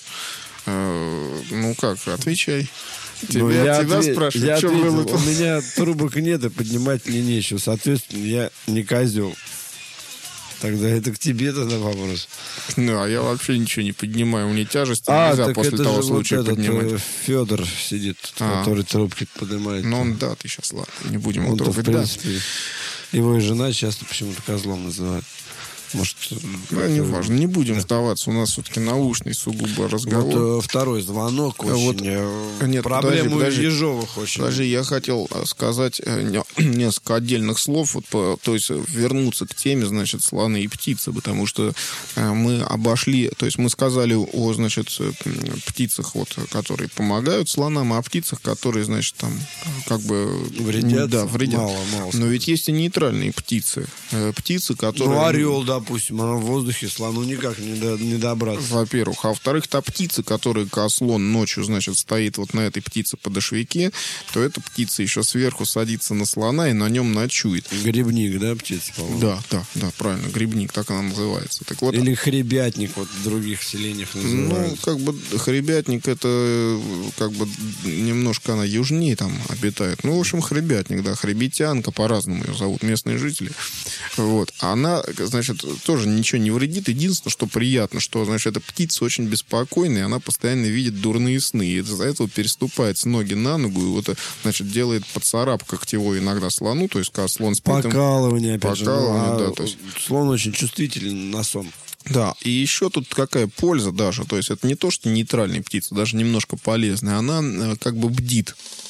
Отвечай. Тебя спрашивают, что было. У меня трубок нет, и поднимать мне нечего. Соответственно, я не козел. Тогда это к тебе тогда вопрос. А я вообще ничего не поднимаю. У меня тяжести нельзя после того случая поднимать. Федор сидит, который трубки поднимает. Ты сейчас, ладно, не будем его Он-то, трогать. в принципе, его и жена часто почему-то козлом называют. Может, не важно, не будем вдаваться. У нас все-таки научный сугубо разговор. Вот второй звонок очень... проблему ежовых очень. Подожди, я хотел сказать несколько отдельных слов, то есть вернуться к теме, значит, слоны и птицы, потому что мы обошли, то есть мы сказали о, значит, птицах, которые помогают слонам, а о птицах, которые, значит, там, вредят. Да, вредят. Мало. Но ведь есть и нейтральные птицы. Птицы, которые... орел, допустим, она в воздухе, слону никак не добраться. Во-первых. А во-вторых, та птица, которая, как слон ночью, значит, стоит вот на этой птице подошвике, то эта птица еще сверху садится на слона и на нем ночует. Грибник, да, птица, по-моему? Да, правильно, грибник, так она называется. Так вот, или хребятник, в других селениях называют. Хребятник, это немножко она южнее там обитает. В общем, хребятник, да, хребетянка, по-разному ее зовут местные жители. Она, значит, тоже ничего не вредит. Единственное, что приятно, что, значит, эта птица очень беспокойная, и она постоянно видит дурные сны. И из-за этого переступает с ноги на ногу, и значит, делает поцарапку когтевой иногда слону, то есть, когда слон спит... Покалывание, опять же. Да, то есть... Слон очень чувствителен на сон. Да, и еще тут какая польза даже, то есть это не то, что нейтральная птица, даже немножко полезная, она бдит.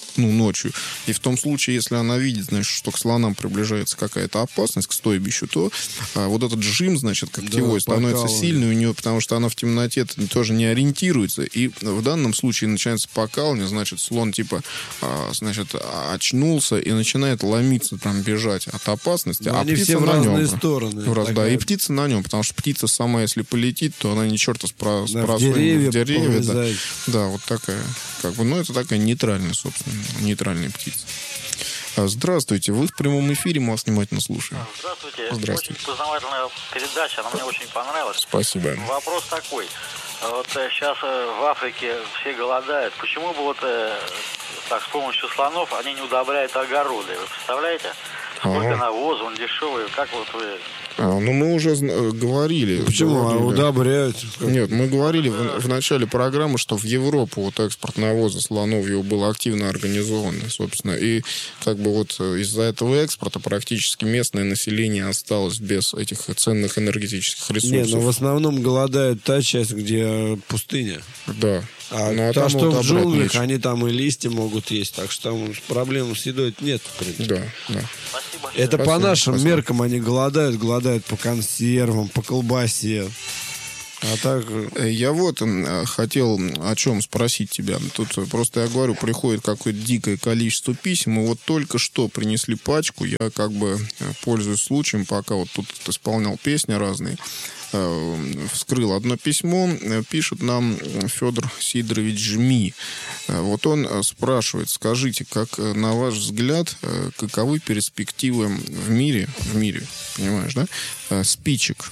ночью. И в том случае, если она видит, значит, что к слонам приближается какая-то опасность, к стойбищу, то вот этот жим, значит, когтевой становится сильный у нее, потому что она в темноте тоже не ориентируется. И в данном случае начинается покалывание, значит, слон типа, значит, очнулся и начинает ломиться, там, бежать от опасности, а они птица все в на разные нем. стороны. Да, и птица на нем, потому что птица сама, если полетит, то она ни черта в деревья, да, вот такая, как бы, это такая нейтральная, собственно, нейтральная птица. Здравствуйте, вы в прямом эфире, мы вас внимательно слушаем. Здравствуйте. Очень познавательная передача, она мне очень понравилась. Спасибо. Вопрос такой. Вот сейчас в Африке все голодают. Почему бы так с помощью слонов они не удобряют огороды? Вы представляете? Сколько навоза, он дешевый. Как вот вы... мы уже говорили. Почему? Удобряют? Нет, мы говорили в начале программы, что в Европу вот экспорт навоза слоновьего был активно организован, собственно. И как бы вот из-за этого экспорта практически местное население осталось без этих ценных энергетических ресурсов. Но в основном голодает та часть, где пустыня. Да. А там что в джунглях, они там и листья могут есть, так что там проблем с едой нет, в принципе. Да. Спасибо. Это по нашим меркам они голодают по консервам, по колбасе. А так... Я вот хотел о чем спросить тебя. Тут просто, я говорю, приходит какое-то дикое количество писем, и вот только что принесли пачку. Я как бы пользуюсь случаем, пока вот тут исполнял песни разные, вскрыл одно письмо, пишет нам Федор Сидорович Жми. Вот он спрашивает, скажите, как на ваш взгляд, каковы перспективы в мире, понимаешь, да, спичек?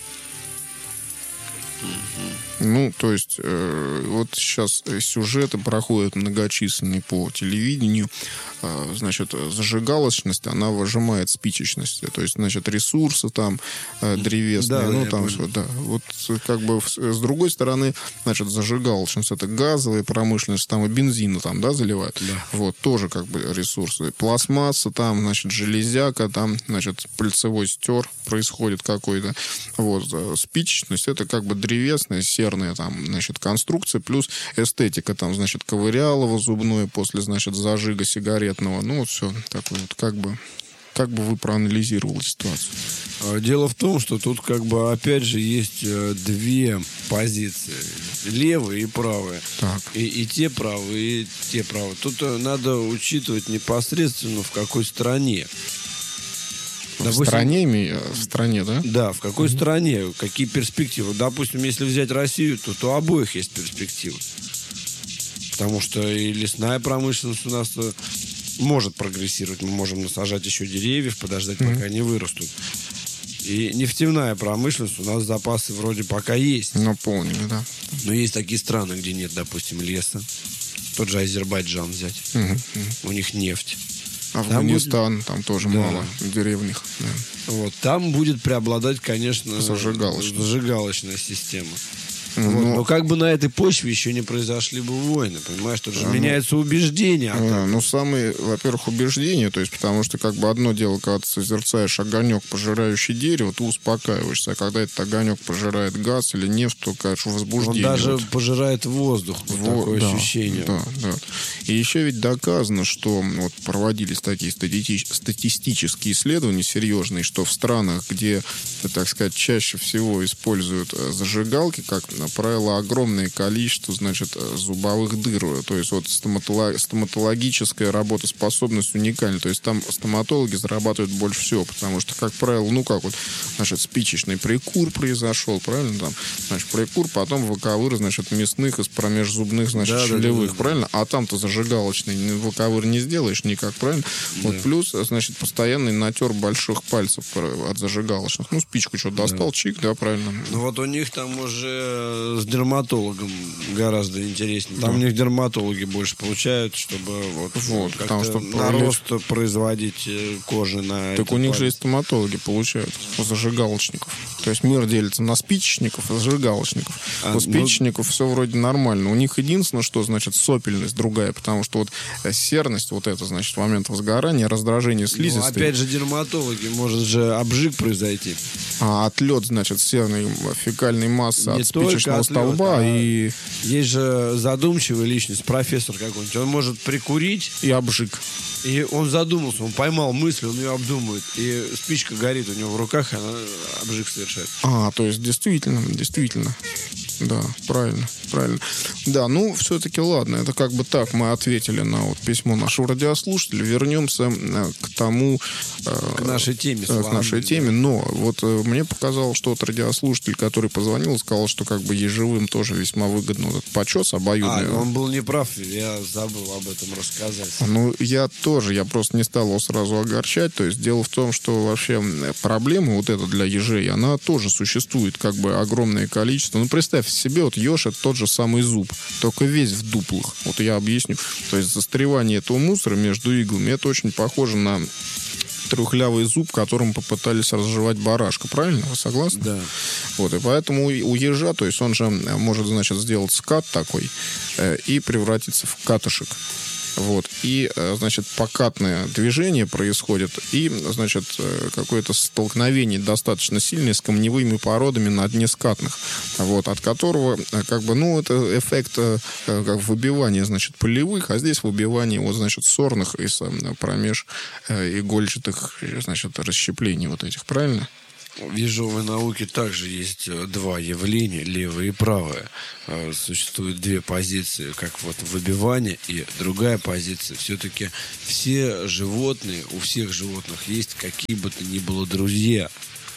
То есть, вот сейчас сюжеты проходят многочисленные по телевидению. Значит, зажигалочность, она выжимает спичечность. То есть, значит, ресурсы там древесные. Вот как бы с другой стороны, значит, зажигалочность — это газовая промышленность, там и бензина там, да, заливают. Да. Вот, тоже как бы ресурсы. Пластмасса там, значит, железяка там, значит, пыльцевой стер происходит какой-то. Вот, спичечность — это как бы древесная, серная там, значит, конструкция, плюс эстетика там, значит, ковырялово зубное после, значит, зажига сигаретного. Вот все такое вот, как бы вы проанализировали ситуацию? Дело в том, что тут как бы опять же есть две позиции. Левые и правые. Так. И те правые, и те правые. Тут надо учитывать непосредственно в какой стране. Допустим, в стране, да? Да, в какой стране, какие перспективы. Допустим, если взять Россию, то у обоих есть перспективы. Потому что и лесная промышленность у нас может прогрессировать. Мы можем насажать еще деревьев, подождать, пока они вырастут. И нефтяная промышленность, у нас запасы вроде пока есть. Наполнены, да. Но есть такие страны, где нет, допустим, леса. Тот же Азербайджан взять. У них нефть. Афганистан, там тоже мало деревни. Да. Вот, там будет преобладать, конечно, зажигалочная система. Но как бы на этой почве еще не произошли бы войны, понимаешь? Тут же меняется убеждение. Самые, во-первых, убеждения, то есть, потому что как бы одно дело, когда ты созерцаешь огонек, пожирающий дерево, ты успокаиваешься, а когда этот огонек пожирает газ или нефть, то, конечно, возбуждение. Он даже пожирает воздух, такое ощущение. Да. И еще ведь доказано, что вот проводились такие статистические исследования серьезные, что в странах, где, так сказать, чаще всего используют зажигалки, как правило, огромное количество, значит, зубовых дыр. То есть вот стоматологическая работоспособность уникальна. То есть там стоматологи зарабатывают больше всего, потому что, как правило, значит, спичечный прикур произошел, правильно? Там, значит, прикур, потом выковыр, значит, мясных из промежзубных, значит, щелевых, правильно? А там-то зажигалочный выковыр не сделаешь никак, правильно? Да. Вот плюс, значит, постоянный натер больших пальцев от зажигалочных. Спичку что-то достал, чик, да, правильно? Вот у них там уже с дерматологом гораздо интереснее. Там у них дерматологи больше получают, чтобы как-то нарост производить кожи на... Так у них же и стоматологи получают, зажигалочников. То есть мир делится на спичечников и зажигалочников. У спичечников все вроде нормально. У них единственное, что, значит, сопельность другая, потому что вот серность, вот это, значит, в момент возгорания, раздражение слизистой. Опять же, дерматологи, может же обжиг произойти. Отлет, значит, серной фекальной массы Не от спичечного столба. И есть же задумчивая личность, профессор какой-нибудь. Он может прикурить. И обжиг. И он задумался, он поймал мысль, он ее обдумывает. И спичка горит у него в руках, и она обжиг совершает. То есть действительно. Да, правильно. Да, ну, все-таки ладно, это как бы так, мы ответили на вот письмо нашего радиослушателя. Вернемся к тому... К нашей теме. К нашей теме, но вот мне показалось, что вот радиослушатель, который позвонил, сказал, что как бы ежевым тоже весьма выгодно вот этот почес обоюдный. Он был неправ, я забыл об этом рассказать. Ну, я просто не стал его сразу огорчать. То есть дело в том, что вообще проблема вот эта для ежей, она тоже существует, как бы огромное количество. Ну, представь себе, вот еж — это тот же самый зуб, только весь в дуплах. Вот я объясню. То есть застревание этого мусора между иглами, это очень похоже на трехлявый зуб, которым попытались разжевать барашка. Правильно? Вы согласны? Да. Вот, и поэтому у ежа, то есть он же может, значит, сделать скат такой и превратиться в катышек. Вот. И, значит, покатное движение происходит, и, значит, какое-то столкновение достаточно сильное с камневыми породами на дне скатных, вот, от которого, как бы, ну, это эффект как выбивания, значит, полевых, а здесь выбивание, вот, значит, сорных из промеж игольчатых, значит, расщеплений вот этих, правильно? В ежовой науке также есть два явления, левое и правое. Существуют две позиции, как вот выбивание, и другая позиция. Все-таки все животные, у всех животных есть какие бы то ни было друзья.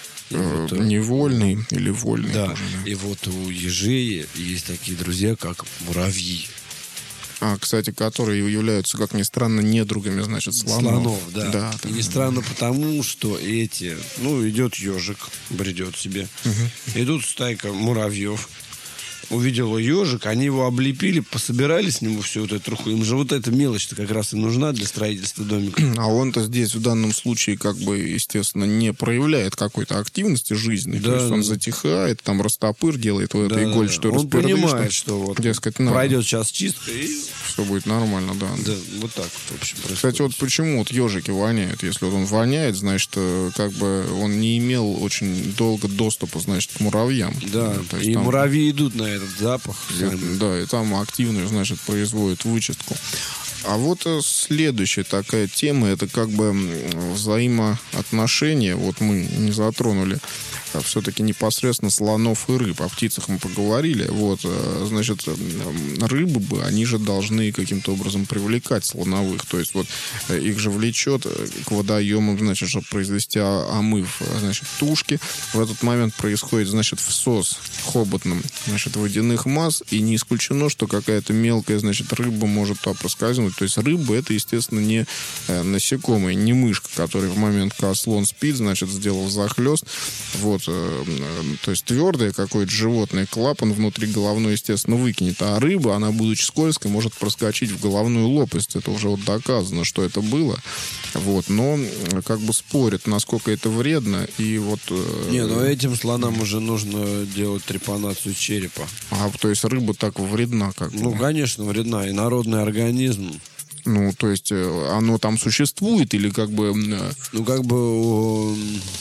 Невольный или вольный. Да, тоже, да. И вот у ежей есть такие друзья, как муравьи. Кстати, которые являются, как ни странно, недругами, значит, слонов. Да. И не странно потому, что идет ежик, бредет себе. Идут стайка муравьев. Увидела ежик, они его облепили, пособирали с него всю вот эту труху. Им же вот эта мелочь-то как раз и нужна для строительства домика. А он-то здесь в данном случае, как бы, естественно, не проявляет какой-то активности жизненной. Да. То есть он затихает, там растопыр делает вот это игольчатую Он распердыш, понимает, что вот дескать, пройдет сейчас чистка и... все будет нормально, да. Да, вот так вот, в общем, происходит. Кстати, вот почему вот ежики воняют? Если вот он воняет, значит, как бы он не имел очень долго доступа, значит, к муравьям. Да, То есть и там... муравьи идут на этот запах. Да, и там активно, значит, производят вычистку. А вот следующая такая тема, это как бы взаимоотношения. Вот мы не затронули все-таки непосредственно слонов и рыб. О птицах мы поговорили. Вот, значит, рыбы бы, они же должны каким-то образом привлекать слоновых. То есть вот их же влечет к водоемам, значит, чтобы произвести омыв, значит, тушки. В этот момент происходит, значит, всос хоботным, значит, водяных масс. И не исключено, что какая-то мелкая, значит, рыба может туда проскользнуть. То есть рыба — это, естественно, не насекомые, не мышка, которая в момент, когда слон спит, значит, сделал захлест. Вот. То есть твердое какое-то животное, клапан внутри головной, естественно, выкинет. А рыба, она, будучи скользкой, может проскочить в головную лопасть. Это уже вот доказано, что это было. Вот. Но как бы спорят, насколько это вредно. И вот... но этим слонам уже нужно делать трепанацию черепа. То есть рыба так вредна, как бы? Ну, конечно, вредна. И народный организм. Ну, то есть оно там существует или как бы... Ну, как бы у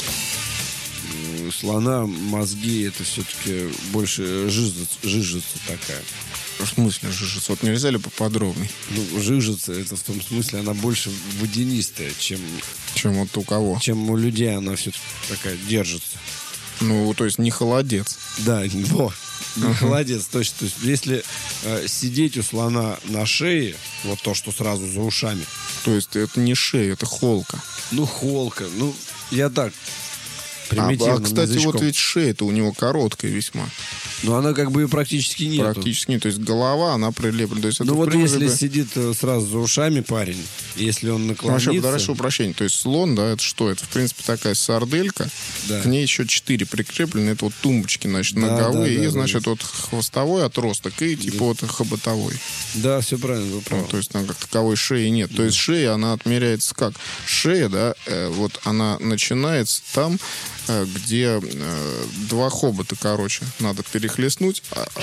слона мозги — это все-таки больше жижица такая. В смысле жижица? Вот нельзя ли поподробнее? Ну, жижица — это в том смысле, она больше водянистая, чем вот у кого? Чем у людей она все-таки такая держится. Ну, то есть не холодец. Да, не холодец, точно. То есть если сидеть у слона на шее, вот то, что сразу за ушами. То есть это не шея, это холка. Ну, холка. Ну, я так... Кстати, язычком. Вот ведь шея-то у него короткая весьма. Но она как бы и практически нет. Практически нет. То есть голова, она прилеплена. То есть это, вот принципе... если сидит сразу за ушами парень, если он наклонится... Прошу прощения. То есть слон, да, это что? Это, в принципе, такая сарделька. Да. К ней еще 4 прикреплены. Это вот тумбочки, значит, ноговые. И, значит, вот хвостовой отросток и типа вот хоботовой. Да, все правильно, вы правы. То есть там как таковой шеи нет. То есть шея, она отмеряется как? Шея, да, вот она начинается там, где два хобота, короче, надо перехлестнуть.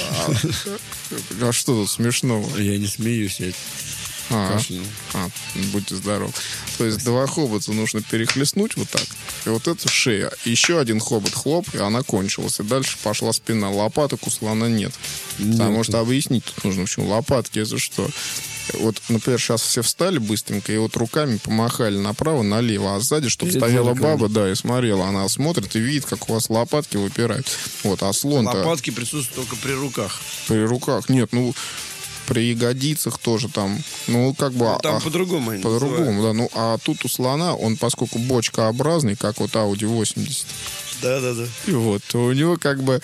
А что тут смешного? Я не смеюсь, я кашлянул. Будьте здоровы. То есть два хобота нужно перехлестнуть вот так. И вот это шея. Еще один хобот, хлоп, и она кончилась. И дальше пошла спина. Лопаток у слона нет. Потому что объяснить тут нужно, почему лопатки, это что? Вот, например, сейчас все встали быстренько и вот руками помахали направо-налево, а сзади, чтобы стояла баба, да, и смотрела. Она смотрит и видит, как у вас лопатки выпирают. Вот, а слон-то... Лопатки присутствуют только при руках. При руках. Нет, при ягодицах тоже там, как бы... Там по-другому они по-другому, да. А тут у слона, он, поскольку бочкообразный, как вот Audi 80. Да. И вот, то у него как бы...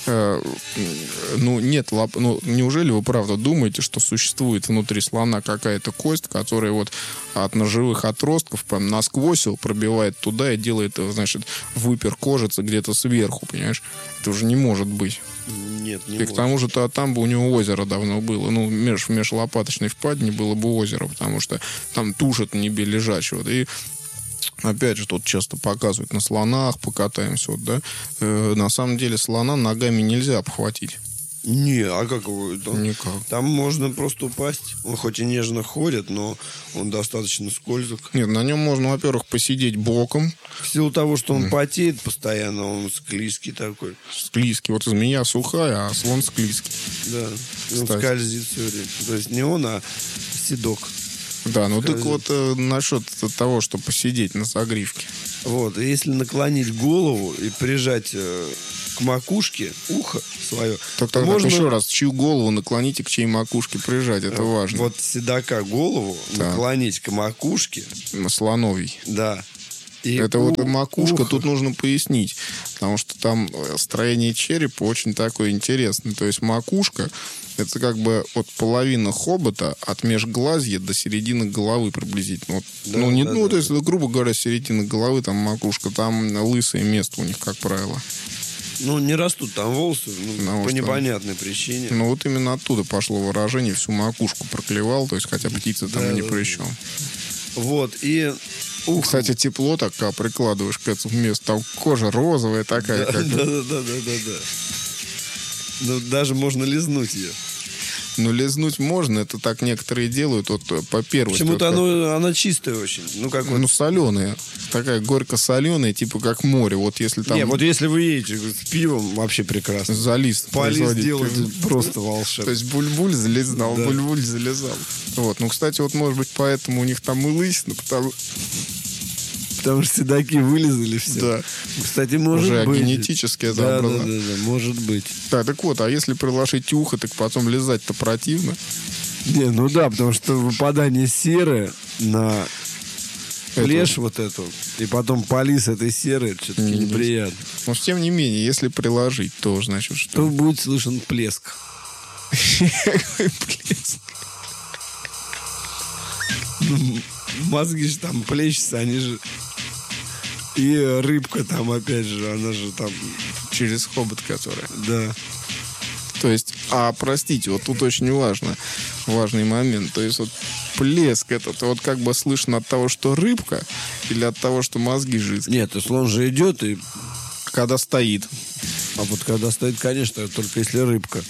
нет лап... неужели вы правда думаете, что существует внутри слона какая-то кость, которая вот от ножевых отростков прям насквозь его пробивает туда и делает, значит, выпер кожицы где-то сверху, понимаешь? Это уже не может быть. Нет, не и к тому же там бы у него озеро давно было. В межлопаточной впадине было бы озеро, потому что там тушь не лежачего. И опять же, тут часто показывают на слонах, покатаемся, вот, да. На самом деле слона ногами нельзя обхватить. Не, а как его? Никак. Там можно просто упасть. Он хоть и нежно ходит, но он достаточно скользок. Нет, на нем можно, во-первых, посидеть боком. В силу того, что он потеет постоянно, он склизкий такой. Склизкий. Вот змея сухая, а слон склизкий. Да, он скользит все время. То есть не он, а седок. Да, так вот насчет того, что посидеть на загривке. Вот, и если наклонить голову и прижать к макушке ухо свое... Так еще раз, чью голову наклонить и к чьей макушке прижать, это важно. Вот седока голову наклонить к макушке. Слоновий. Да. И это вот макушка, тут нужно пояснить, потому что там строение черепа очень такое интересное. То есть макушка — это как бы от половины хобота от межглазья до середины головы приблизительно. То есть, грубо говоря, середина головы, там макушка, там лысое место у них, как правило. Не растут там волосы, по непонятной причине. Вот именно оттуда пошло выражение «всю макушку проклевал», то есть, хотя птица там ни при чем. Вот, и... Кстати, тепло так, когда прикладываешь к этому месту, там кожа розовая такая. Да. Даже можно лизнуть ее. Лизнуть можно, это так некоторые делают, вот по первости. Почему-то она чистая очень. Соленая. Такая горько-соленая, типа как море. Вот если там... вот если вы едете с пивом, вообще прекрасно. За лист. По лист делать просто волшебно. То есть буль-буль залезал, да. буль-буль залезал. Вот. Кстати, вот может быть поэтому у них там и лысина, Потому что седаки вылезали все. Да. Кстати, может уже быть. Уже генетически это образовано. Да, может быть. Да, так вот, а если приложить ухо, так потом лизать-то противно. Потому что выпадание серы на плешь вот эту, и потом полис этой серы, это все-таки неприятно. Но тем не менее, если приложить, то значит что? То будет слышен плеск. Какой плеск? Мозги же там плещутся, они же... И рыбка там, опять же, она же там... Через хобот, которая. Да. То есть, простите, вот тут очень важный момент. То есть, вот плеск этот, вот как бы слышно от того, что рыбка, или от того, что мозги жидкие? Нет, слон же идет и... Когда стоит. А вот когда стоит, конечно, только если рыбка.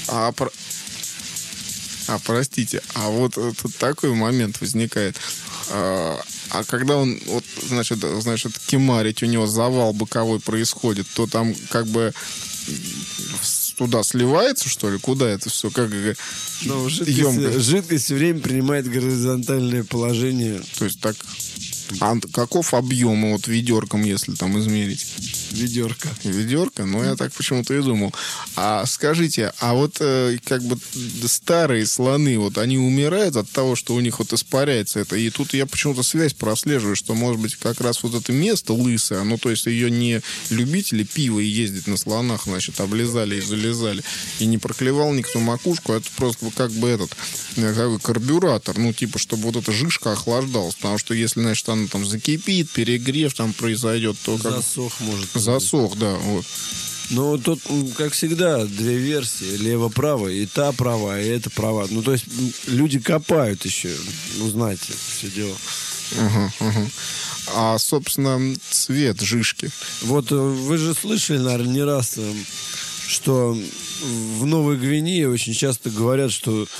Простите, вот тут такой момент возникает. Когда он, значит, кемарить, у него завал боковой происходит, то там как бы туда сливается, что ли? Куда это все? Жидкость все время принимает горизонтальное положение. То есть так... каков объем вот ведерком, если там измерить? Ведерко? Я так почему-то и думал. Скажите, как бы старые слоны, они умирают от того, что у них испаряется это? И тут я почему-то связь прослеживаю, что, может быть, как раз вот это место лысое, то есть ее не любители пива и ездить на слонах, значит, облизали и залезали, и не проклевал никто макушку, это просто как бы карбюратор, чтобы вот эта жижка охлаждалась, потому что если, значит, она там закипит, перегрев там произойдет, то засох может. Засох, да, вот. Тут, как всегда, две версии. Лево-право, и та права, и эта права. То есть люди копают еще, знаете, все дело. А, собственно, цвет жишки. Вот вы же слышали, наверное, не раз, что в Новой Гвинее очень часто говорят, что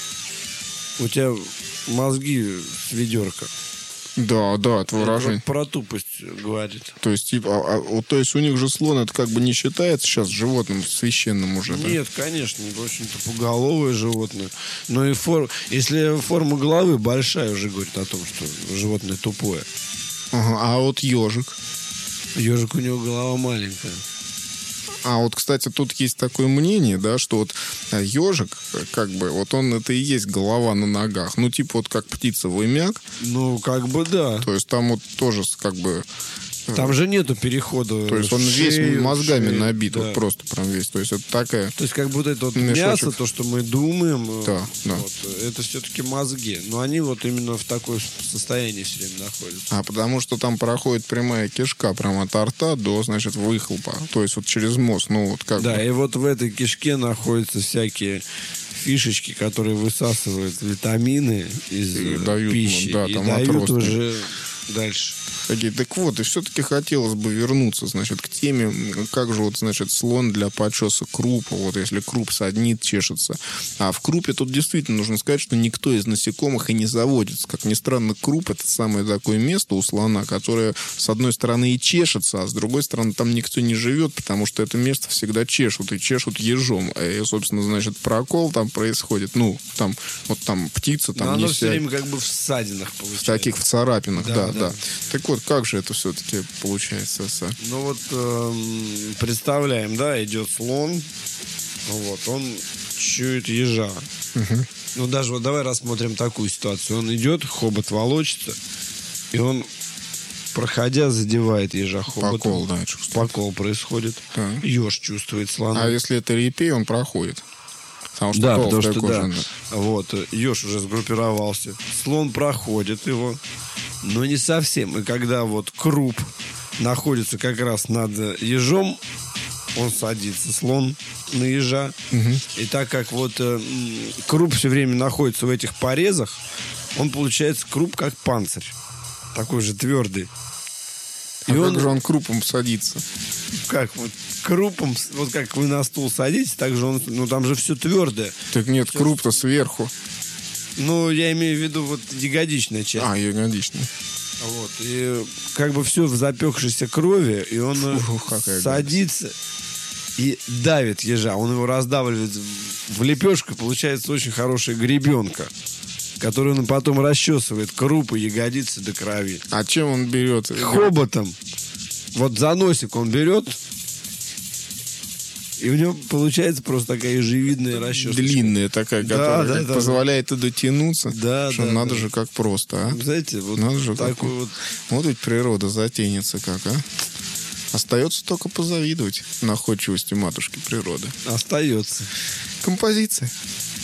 у тебя мозги с ведерка. Да, это выражение. Это про тупость говорит. То есть, типа, то есть у них же слон, это как бы не считается сейчас животным священным уже, да? Нет, конечно, в общем-то, пуголовое животное. Но и если форма головы большая, уже говорит о том, что животное тупое. Ага, а вот ежик? Ежик, у него голова маленькая. А вот, кстати, тут есть такое мнение, да, что вот ежик, как бы, вот он, это и есть голова на ногах. Ну, типа вот как птица вымяк. Ну, как бы да. То есть там вот тоже как бы... Там же нету перехода. То есть он весь мозгами набит, да. вот просто прям весь. То есть это такая... То есть как будто это вот мешочек. мясо, то, что мы думаем, да. Вот, это все-таки мозги. Но они вот именно в таком состоянии все время находятся. А потому что там проходит прямая кишка прямо от рта до, значит, выхлопа. То есть вот через мозг, ну вот как Да, бы... и вот в этой кишке находятся всякие фишечки, которые высасывают витамины из дают, пищи. да, и там дают отростки. уже дальше. Так вот, и все-таки хотелось бы вернуться, значит, к теме, как же вот, значит, слон для подчеса крупа, вот если круп саднит, чешется. А в крупе тут действительно нужно сказать, что никто из насекомых и не заводится. Как ни странно, круп — это самое такое место у слона, которое, с одной стороны, и чешется, а с другой стороны, там никто не живет, потому что это место всегда чешут, и чешут ежом. И, собственно, значит, прокол там происходит. Ну, там, вот там птица, там... Но оно все время как бы в ссадинах получается. В таких, в царапинах, да. Да. Так вот, как же это все-таки получается? Ну вот представляем, да, идет слон, вот, он чует ежа. Ну даже вот давай рассмотрим такую ситуацию. Он идет, хобот волочится, и он, проходя, задевает ежа хоботом. Покол, да, чувствую. Покол происходит. Да. Еж чувствует слона. А если это репей, он проходит. Потому что да, потому толстая что кожа, да. Вот, еж уже сгруппировался. Слон проходит его, но не совсем. И когда вот круп находится как раз над ежом, он садится, слон, на ежа. И так как вот круп все время находится в этих порезах, он получается круп как панцирь. Такой же твердый. И как же он крупом садится? Как вот крупом, вот как вы на стул садитесь, так же он, ну там же все твердое. Так нет, Всё. круп-то сверху. Ну, я имею в виду вот ягодичная часть. А, ягодичный. Вот. И как бы все в запекшейся крови, и он садится и давит ежа. Он его раздавливает в лепешку, получается очень хорошая гребенка, которую он потом расчесывает крупы, ягодицы до крови. А чем он берет? Хоботом. Вот за носик он берет, и у него получается просто такая ежевидная расческа. Длинная такая, которая позволяет и дотянуться. Да, что надо же как просто, а? Знаете, вот надо же такой вот. Вот ведь природа затенится как, а? Остается только позавидовать находчивости матушки природы. Остается. Композиция.